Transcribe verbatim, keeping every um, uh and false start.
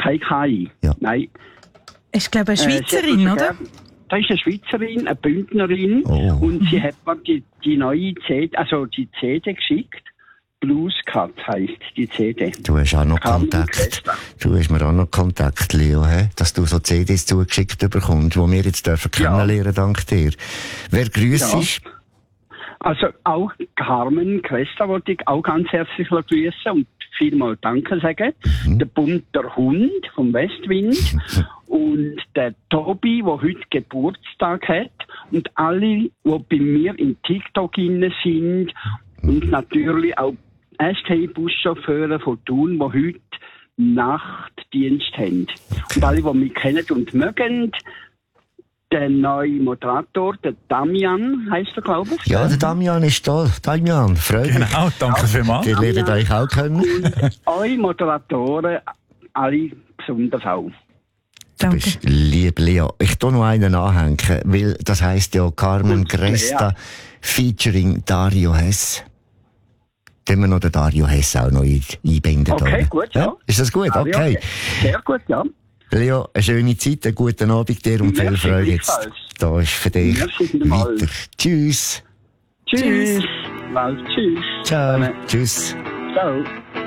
keine K I. Ja. Nein. Ist, glaube ich, eine Schweizerin, äh, oder? Das ist eine Schweizerin, eine Bündnerin. Oh. Und sie hat mir die, die neue C D, also die C D geschickt. Blues Cut heisst die C D. Du hast auch noch Carmen Kontakt. Cresta. Du hast mir auch noch Kontakt, Leo, he? Dass du so C Ds zugeschickt bekommst, die wir jetzt dürfen Ja. kennenlernen, dank dir. Wer grüßt Ja. ist? Also auch Carmen Cresta wollte ich auch ganz herzlich grüßen und vielmal Danke sagen. Mhm. Der bunter Hund vom Westwind und der Tobi, der heute Geburtstag hat und alle, die bei mir in TikTok inne sind und natürlich auch S T-Buschauffeure von Thun, die heute Nachtdienst haben. Und alle, die mich kennen und mögen, der neue Moderator, der Damian, heisst er, glaube ich. Ja, der Damian ist da. Damian, freut mich. Genau, danke vielmals. Ihr lernt euch auch kennen. Eure Moderatoren, alle besonders auch. Du Danke. bist lieb, Leo. Ich tu noch einen anhängen, weil das heisst ja Carmen Gut, Cresta Lea. featuring Dario Hess. Können wir noch den Dario Hess auch noch ein- einbinden? Okay, da? gut, ja. Ist das gut? Ah, Okay. ja, sehr gut, ja. Leo, eine schöne Zeit, einen guten Abend dir und viel Merci Freude jetzt. gleichfalls. Da ist für dich Merci vielmals. weiter. Tschüss. Tschüss. Tschüss. Tschüss. Ciao. Tschüss. Ciao.